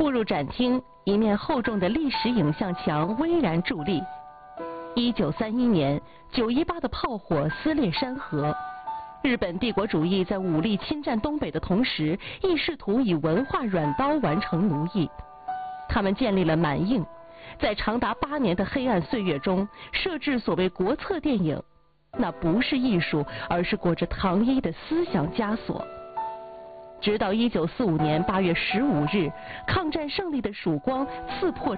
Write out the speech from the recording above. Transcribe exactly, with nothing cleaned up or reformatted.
步入展厅，一面厚重的历史影像墙巍然伫立。一九三一年，九一八的炮火撕裂山河。日本帝国主义在武力侵占东北的同时，亦试图以文化软刀完成奴役。他们建立了满映，在长达八年的黑暗岁月中，设置所谓国策电影，那不是艺术，而是裹着糖衣的思想枷锁。直到一九四五年八月十五日，抗战胜利的曙光刺破